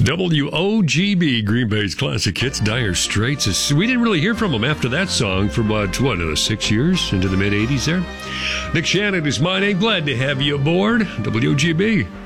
WOGB, Green Bay's classic hits, Dire Straits. We didn't really hear from them after that song for 6 years into the mid-'80s there. Nick Shannon is my name. Glad to have you aboard. WOGB.